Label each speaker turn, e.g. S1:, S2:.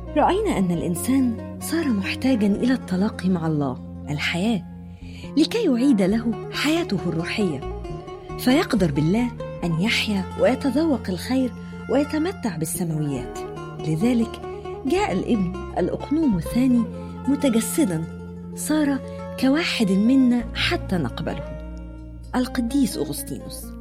S1: رأينا أن الإنسان صار محتاجاً إلى التلاقي مع الله، الحياة، لكي يعيد له حياته الروحية، فيقدر بالله أن يحيا ويتذوق الخير ويتمتع بالسماويات. لذلك جاء الابن الأقنوم الثاني متجسداً، صار كواحد منا حتى نقبله. القديس أغسطينوس.